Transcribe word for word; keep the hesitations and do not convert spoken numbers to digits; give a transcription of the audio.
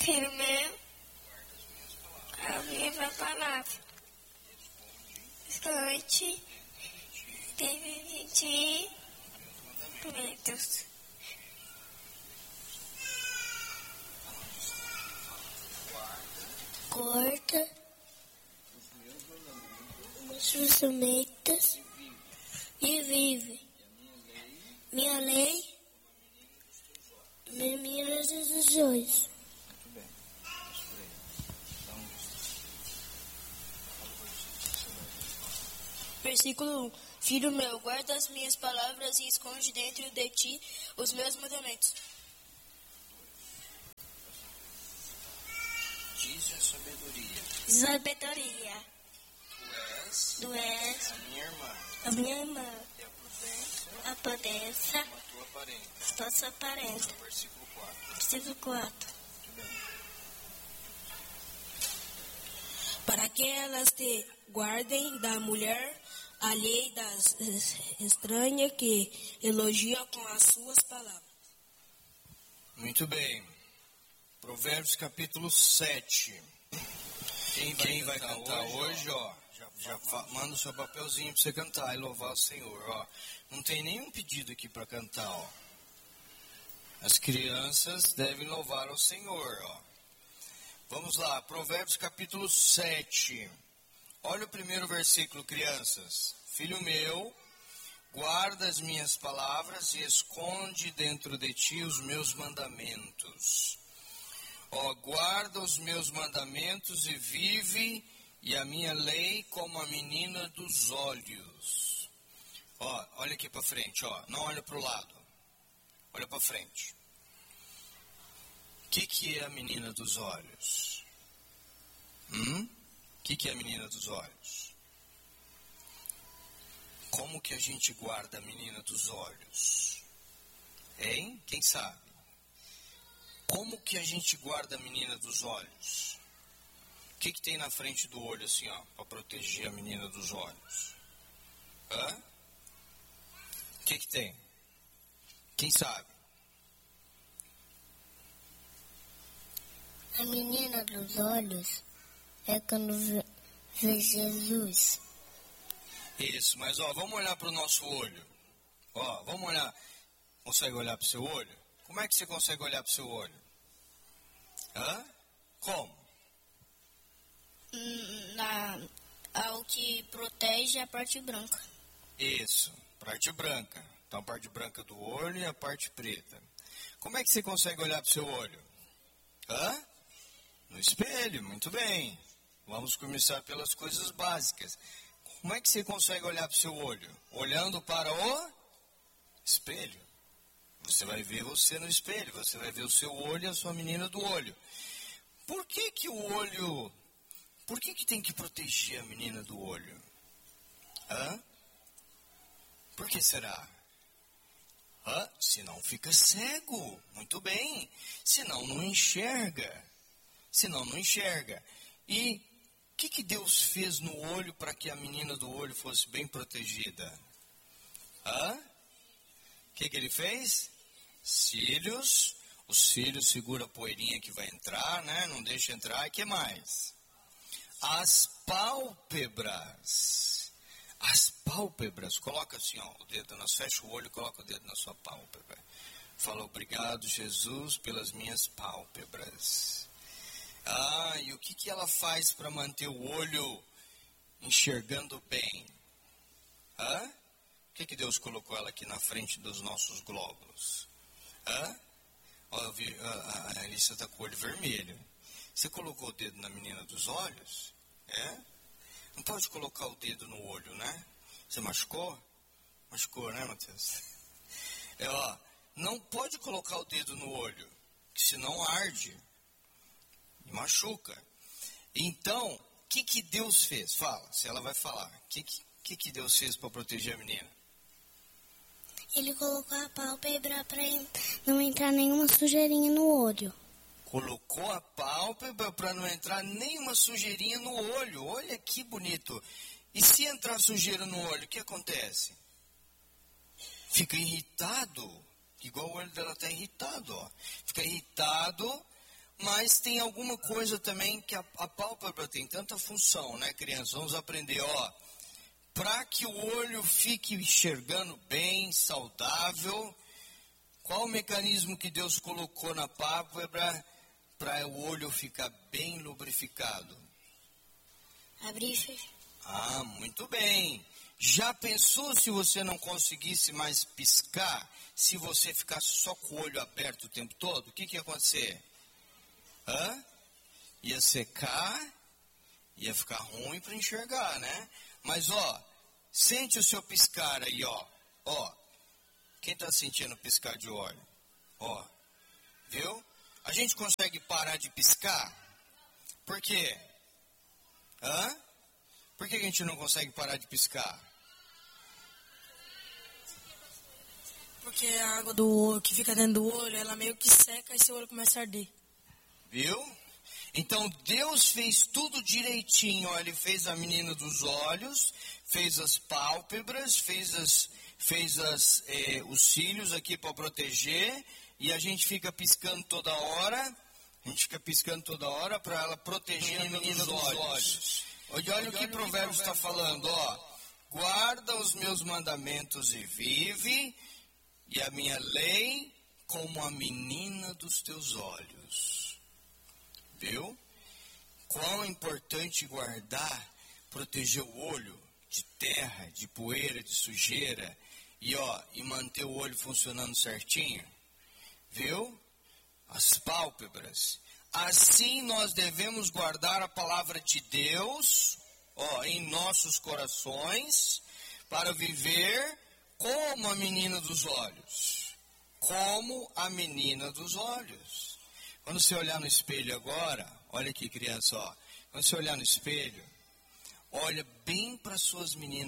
Filho meu, a minha palavra. Escute, teve de mandamentos. Corta os mandamentos e vive. Minha lei, minhas decisões. Versículo um. Filho meu, guarda as minhas palavras e esconde dentro de ti os meus mandamentos. Diz a sabedoria. Sabedoria. Tu és, Tu és a minha irmã. a minha irmã. E a prudência, A potência, a tua parenta. tua sua parenta. Versículo quatro. Versículo quatro. Para que elas te guardem da mulher alheia das estranhas que elogiam com as suas palavras. Muito bem. Provérbios capítulo sete. Quem vai, Quem vai cantar, cantar hoje, hoje, ó, já, já fa- manda o seu papelzinho para você cantar e louvar o Senhor, ó. Não tem nenhum pedido aqui para cantar, ó. As crianças devem louvar ao Senhor, ó. Vamos lá, Provérbios capítulo sete. Olha o primeiro versículo, crianças. Filho meu, guarda as minhas palavras e esconde dentro de ti os meus mandamentos. Ó, guarda os meus mandamentos e vive, e a minha lei como a menina dos olhos. Ó, olha aqui para frente, ó. Não olha para o lado. Olha para frente. O que, que é a menina dos olhos? Hum? O que, que é a menina dos olhos? Como que a gente guarda a menina dos olhos? Hein? Quem sabe? Como que a gente guarda a menina dos olhos? O que, que tem na frente do olho assim, ó, para proteger a menina dos olhos? Hã? O que, que tem? Quem sabe? A menina dos olhos é quando vê, vê Jesus. Isso, mas ó, vamos olhar para o nosso olho. Ó, vamos olhar. Consegue olhar para o seu olho? Como é que você consegue olhar para o seu olho? Hã? Como? Na, ao que protege a parte branca. Isso, parte branca. Então a parte branca do olho e a parte preta. Como é que você consegue olhar para o seu olho? Hã? No espelho, muito bem. Vamos começar pelas coisas básicas. Como é que você consegue olhar para o seu olho? Olhando para o espelho. Você vai ver você no espelho, você vai ver o seu olho e a sua menina do olho. Por que que o olho... Por que que tem que proteger a menina do olho? Hã? Por que será? Hã? Senão fica cego. Muito bem. Senão não enxerga. Senão não enxerga. E o que que Deus fez no olho para que a menina do olho fosse bem protegida? Hã? O que que ele fez? Cílios. Os cílios segura a poeirinha que vai entrar, né? Não deixa entrar. E o que mais? As pálpebras. As pálpebras. Coloca assim, ó, o dedo. Nós fecha o olho e coloca o dedo na sua pálpebra. Fala, obrigado, Jesus, pelas minhas pálpebras. Ah, e o que que ela faz para manter o olho enxergando bem? Hã? O que que Deus colocou ela aqui na frente dos nossos glóbulos? Hã? Ó, eu vi, a, a Alicia está com o olho vermelho. Você colocou o dedo na menina dos olhos? É? Não pode colocar o dedo no olho, né? Você machucou? Machucou, né, Matheus? É, ó, não pode colocar o dedo no olho, que senão arde e machuca. Então, o que que Deus fez? Fala, se ela vai falar. O que, que que Deus fez para proteger a menina? Ele colocou a pálpebra para não entrar nenhuma sujeirinha no olho. Colocou a pálpebra para não entrar nenhuma sujeirinha no olho. Olha que bonito. E se entrar sujeira no olho, o que acontece? Fica irritado. Igual o olho dela está irritado, ó. Fica irritado. Mas tem alguma coisa também que a, a pálpebra tem tanta função, né, crianças? Vamos aprender, ó. Para que o olho fique enxergando bem, saudável, qual o mecanismo que Deus colocou na pálpebra para o olho ficar bem lubrificado? Abrir e fechar. Ah, muito bem. Já pensou se você não conseguisse mais piscar, se você ficasse só com o olho aberto o tempo todo? O que, que ia acontecer? Hã? Ia secar, ia ficar ruim para enxergar, né? Mas, ó, sente o seu piscar aí, ó. Ó, quem está sentindo piscar de olho? Ó, viu? A gente consegue parar de piscar? Por quê? Hã? Por que a gente não consegue parar de piscar? Porque a água do olho, que fica dentro do olho, ela meio que seca e seu olho começa a arder. Viu? Então Deus fez tudo direitinho. Ó, ele fez a menina dos olhos, fez as pálpebras, fez, as, fez as, eh, os cílios aqui para proteger. E a gente fica piscando toda hora. A gente fica piscando toda hora para ela proteger a menina dos olhos. Olha, olha o que Provérbios está falando, ó. Guarda os meus mandamentos e vive, e a minha lei como a menina dos teus olhos. Viu? Quão é importante guardar, proteger o olho de terra, de poeira, de sujeira, e, ó, e manter o olho funcionando certinho. Viu? As pálpebras. Assim nós devemos guardar a palavra de Deus, ó, em nossos corações, para viver como a menina dos olhos. Como a menina dos olhos. Quando você olhar no espelho agora, olha aqui, criança, ó. Quando você olhar no espelho, olha bem para suas meninas.